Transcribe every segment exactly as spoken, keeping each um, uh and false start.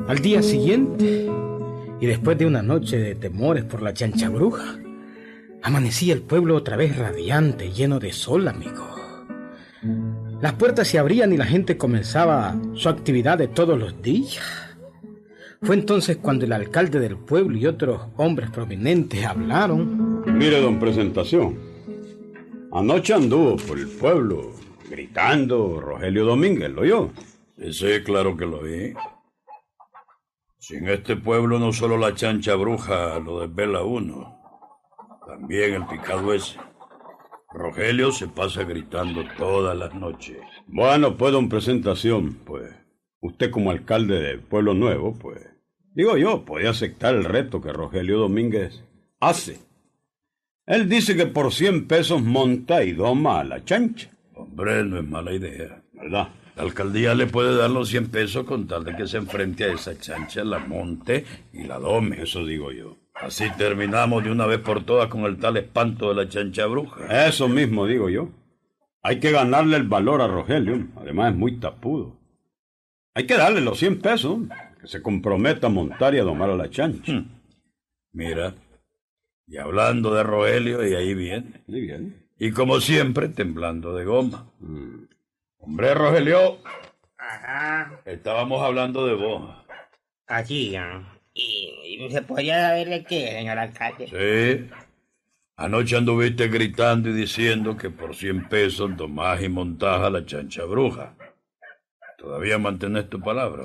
Al día siguiente, y después de una noche de temores por la chancha bruja, amanecía el pueblo otra vez radiante, lleno de sol, amigo. Las puertas se abrían y la gente comenzaba su actividad de todos los días. Fue entonces cuando el alcalde del pueblo y otros hombres prominentes hablaron. Mire, don Presentación, anoche anduvo por el pueblo gritando Rogelio Domínguez, ¿lo oyó? Sí, sí, claro que lo vi. Si en este pueblo no solo la chancha bruja lo desvela uno, también el picado ese. Rogelio se pasa gritando todas las noches. Bueno, pues, don Presentación, pues, usted como alcalde del Pueblo Nuevo, pues, digo yo, podía aceptar el reto que Rogelio Domínguez hace. Él dice que por cien pesos monta y doma a la chancha. Hombre, no es mala idea, ¿verdad? La alcaldía le puede dar los cien pesos con tal de que se enfrente a esa chancha, la monte y la dome. Eso digo yo. Así terminamos de una vez por todas con el tal espanto de la chancha bruja. Eso mismo digo yo. Hay que ganarle el valor a Rogelio. Además es muy tapudo. Hay que darle los cien pesos, que se comprometa a montar y a domar a la chancha. Hmm. Mira, y hablando de Rogelio, y ahí viene. Muy bien. Y como siempre, temblando de goma. Hmm. Hombre, Rogelio. Ajá. Estábamos hablando de vos. Así, ya. ¿Y, y se podría saber de qué, señor alcalde? Sí. Anoche anduviste gritando y diciendo que por cien pesos domás y montás a la chancha bruja. ¿Todavía mantienes tu palabra?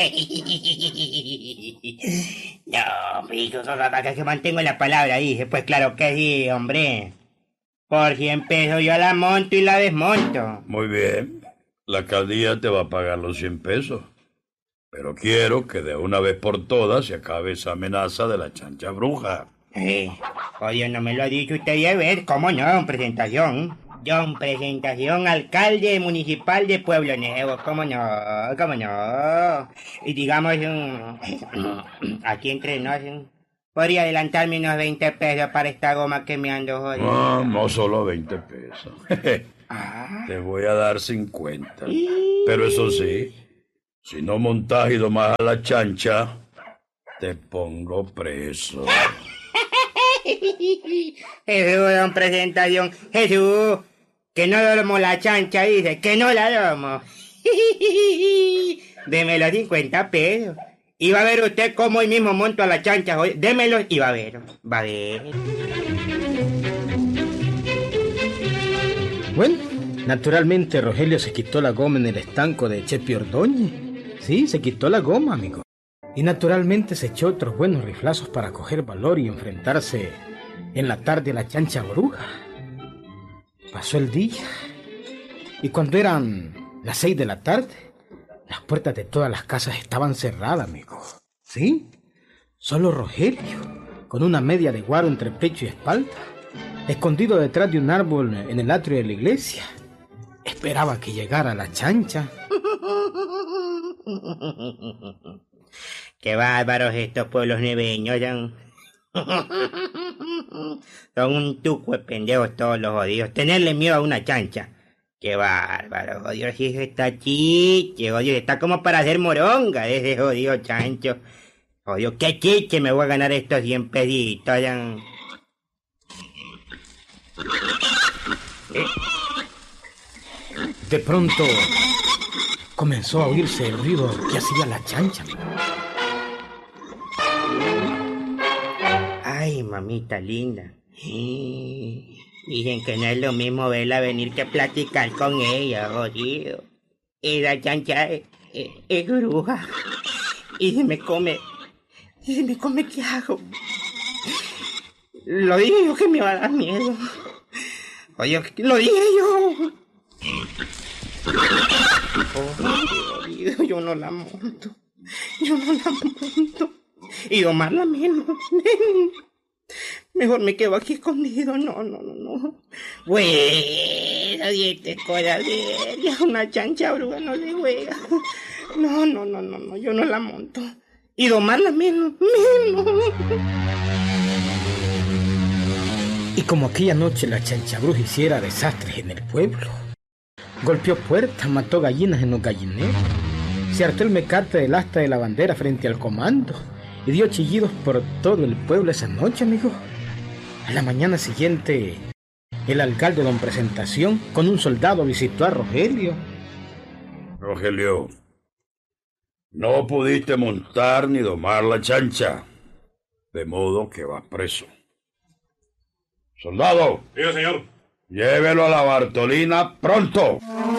No, hombre, yo solo que mantengo la palabra, dije. Pues claro que sí, hombre. Por cien pesos yo la monto y la desmonto. Muy bien. La alcaldía te va a pagar los cien pesos. Pero quiero que de una vez por todas se acabe esa amenaza de la chancha bruja. Eh, oye, no me lo ha dicho usted ya ver, ¿cómo no? Don Presentación. Don Presentación, alcalde municipal de Pueblo Nuevo, ¿cómo no? ¿Cómo no? Y digamos, um, aquí entre nos, um, podría adelantarme unos veinte pesos para esta goma que me ando jodiendo. No, no solo veinte pesos. Ah. Te voy a dar cincuenta. Pero eso sí, si no montás y domás a la chancha, te pongo preso. Jesús, don Presentación, Jesús, que no domo la chancha, dice, que no la domo. Deme los cincuenta pesos. Y va a ver usted cómo hoy mismo monto a la chancha. Démelos y va a ver, va a ver. Bueno, naturalmente Rogelio se quitó la goma en el estanco de Chepi Ordóñez. Sí, se quitó la goma, amigo. Y naturalmente se echó otros buenos riflazos para coger valor y enfrentarse en la tarde a la chancha bruja. Pasó el día, y cuando eran las seis de la tarde, las puertas de todas las casas estaban cerradas, amigo. ¿Sí? Solo Rogelio, con una media de guaro entre pecho y espalda, escondido detrás de un árbol en el atrio de la iglesia, esperaba que llegara la chancha. Qué bárbaros estos pueblos neveños, son. Son un tuco de pendejos todos los jodidos. Tenerle miedo a una chancha. Qué bárbaro, jodido, si eso está chiche, jodido, está como para hacer moronga de ese jodido chancho. Jodido, qué chiche me voy a ganar estos cien pesitos, son. ¿Eh? De pronto comenzó a oírse el ruido que hacía la chancha. Ay, mamita linda. Dicen que no es lo mismo verla venir que platicar con ella, jodido. Y la chancha es, es, es bruja. Y se me come. Y se me come, ¿qué hago? Lo dije yo que me va a dar miedo. Oye, lo dije yo. Oh, Dios, yo no la monto. Yo no la monto. Y domarla menos. Mejor me quedo aquí escondido. No, no, no, no. Bueno, dientes cosas serias. Una chancha bruja no se juega. No, no, no, no, no. Yo no la monto. Y domarla menos, menos. Y como aquella noche la chancha bruja hiciera desastres en el pueblo, golpeó puertas, mató gallinas en los gallineros, se hartó el mecate del asta de la bandera frente al comando y dio chillidos por todo el pueblo esa noche, amigo. A la mañana siguiente, el alcalde don Presentación con un soldado visitó a Rogelio. Rogelio, no pudiste montar ni domar la chancha, de modo que vas preso. Soldado. Diga, señor. Llévelo a la Bartolina pronto.